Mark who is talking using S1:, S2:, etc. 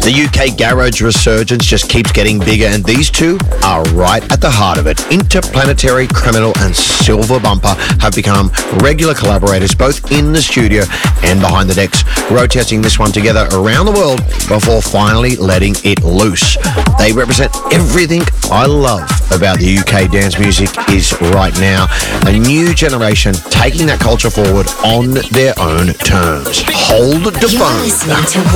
S1: The UK garage resurgence just keeps getting bigger, and these two are right at the heart of it. Interplanetary Criminal and Silver Bumper have become regular collaborators both in the studio and behind the decks, road testing this one together around the world before finally letting it loose. They represent everything I love about the UK dance music is right now. A new generation taking that culture forward on their own terms. Hold the phone.